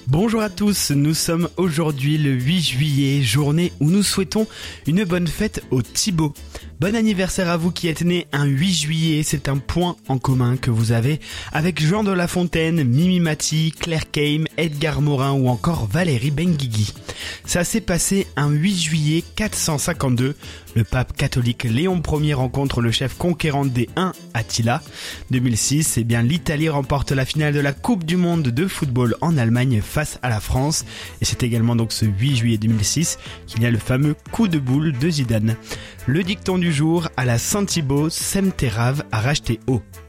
Bonjour à tous, nous sommes aujourd'hui le 8 juillet, journée où nous souhaitons une bonne fête au Thibaut. Bon anniversaire à vous qui êtes nés un 8 juillet, c'est un point en commun que vous avez avec Jean de La Fontaine, Mimi Mati, Claire Keim, Edgar Morin ou encore Valérie Benguigui. Ça s'est passé un 8 juillet 452, le pape catholique Léon Ier rencontre le chef conquérant des Huns, Attila. 2006, l'Italie remporte la finale de la Coupe du Monde de football en Allemagne face à la France. Et c'est également donc ce 8 juillet 2006 qu'il y a le fameux coup de boule de Zidane. Le dicton du jour, à la Saint-Thibaut, Sème tes raves à racheter haut.